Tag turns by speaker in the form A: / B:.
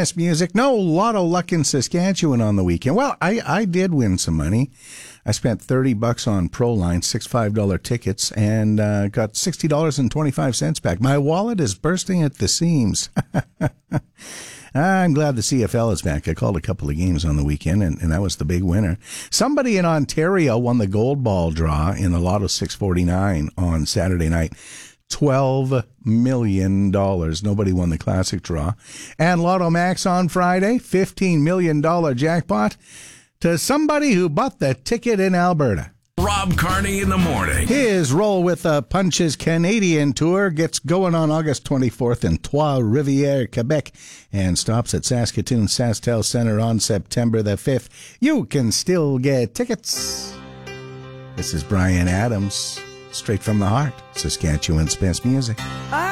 A: Spence Music. No Lotto Luck in Saskatchewan on the weekend. Well, I did win some money. I spent $30 on Proline, six $5 tickets, and got $60.25 back. My wallet is bursting at the seams. I'm glad the CFL is back. I called a couple of games on the weekend, and that was the big winner. Somebody in Ontario won the gold ball draw in the Lotto 649 on Saturday night. $12 million. Nobody won the classic draw. And Lotto Max on Friday, $15 million jackpot to somebody who bought the ticket in Alberta.
B: Rob Carney in the morning.
A: His Roll with the Punches Canadian Tour gets going on August 24th in Trois-Rivières, Quebec, and stops at Saskatoon SaskTel Centre on September the 5th. You can still get tickets. This is Brian Adams, straight from the heart, Saskatchewan Spence Music.